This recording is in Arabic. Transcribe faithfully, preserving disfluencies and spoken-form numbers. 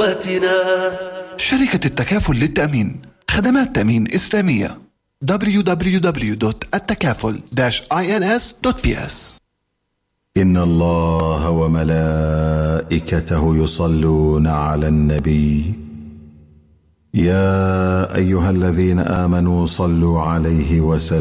حياتنا. شركة التكافل للتأمين، خدمات تأمين إسلامية. دبليو دبليو دبليو دوت التكافل إنس دوت بي إس. إن الله وملائكته يصلون على النبي يا أيها الذين آمنوا صلوا عليه وسلموا